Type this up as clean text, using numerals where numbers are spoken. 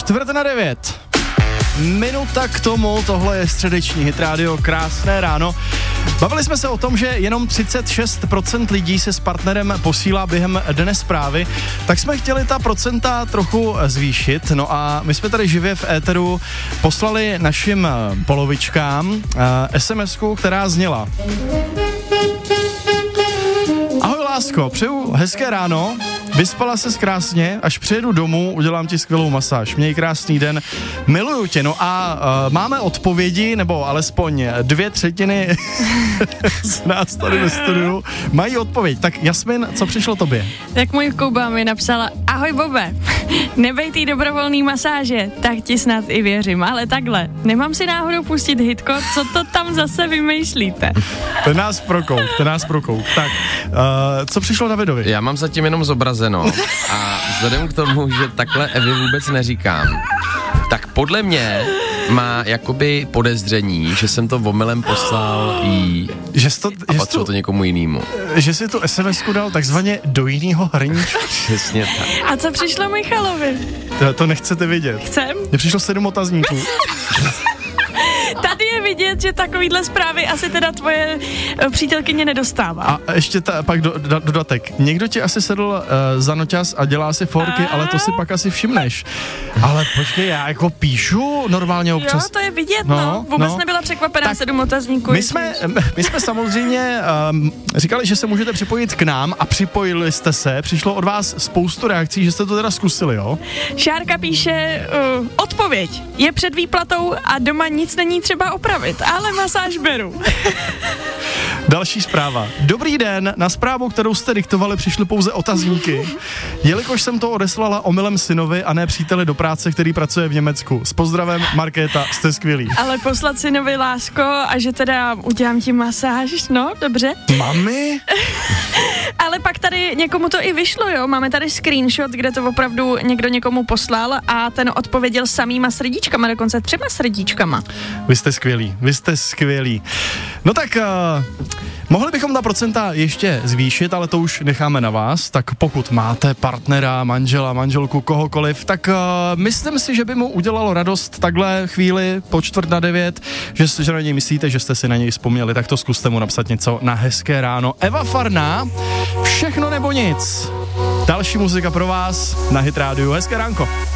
8:45. Minuta k tomu, tohle je středeční Hit Radio, krásné ráno. Bavili jsme se o tom, že jenom 36% lidí se s partnerem posílá během dne zprávy, tak jsme chtěli ta procenta trochu zvýšit, no a my jsme tady živě v éteru poslali našim polovičkám SMS-ku, která zněla: Ahoj lásko, přeju hezké ráno, vyspala ses krásně, až přijedu domů, udělám ti skvělou masáž, měj krásný den, miluju tě. No a máme odpovědi, nebo alespoň 2/3 z nás tady ve studiu mají odpověď. Tak Jasmin, co přišlo tobě? Tak můj Kuba mi napsala: Ahoj Bobe, nebejtý dobrovolný masáže, tak ti snad i věřím, ale takhle, nemám si náhodou pustit hitko, co to tam zase vymýšlíte? Ten nás prokouk. Tak, co přišlo Davidovi? Já mám zatím jenom zobrazeno a vzhledem k tomu, že takhle Evi vůbec neříkám, tak podle mě má jakoby podezření, že jsem to omylem poslal jí a patřilo to někomu jinému. Že si tu SMS-ku dal takzvaně do jiného hrníčku. Přesně tak. A co přišlo Michalovi? To nechcete vidět. Chcem? Mně přišlo 7 otazníků. Tady je vidět, že takovýhle zprávy asi teda tvoje přítelkyně nedostává. A ještě pak dodatek. Někdo ti asi sedl za noťaz a dělá si forky, ale to si pak asi všimneš. Ale počkej, já jako píšu normálně občas. Jo, to je vidět, no. Vůbec nebyla překvapená, tak 7 otazníků. My jsme samozřejmě říkali, že se můžete připojit k nám a připojili jste se. Přišlo od vás spoustu reakcí, že jste to teda zkusili, jo? Šárka píše, odpověď. Je před výplatou a doma nic není třeba opravit, ale masáž beru. Další zpráva. Dobrý den, na zprávu, kterou jste diktovali, přišly pouze otazníky. Jelikož jsem to odeslala omylem synovi a ne příteli do práce, který pracuje v Německu. S pozdravem, Markéta, jste skvělý. Ale poslat synovi lásko a že teda udělám ti masáž, no, dobře. Mami? Ale pak tady někomu to i vyšlo, jo. Máme tady screenshot, kde to opravdu někdo někomu poslal a ten odpověděl samýma srdíčkama, dokonce 3 srdíčkama. Vy jste skvělí. No tak, mohli bychom ta procenta ještě zvýšit, ale to už necháme na vás. Tak pokud máte partnera, manžela, manželku, kohokoliv, tak myslím si, že by mu udělalo radost takhle chvíli po 8:45, že na něj myslíte, že jste si na něj vzpomněli, tak to zkuste mu napsat něco na hezké ráno. Eva Farná, Všechno nebo nic. Další muzika pro vás na Hit Radio. Hezké ránko.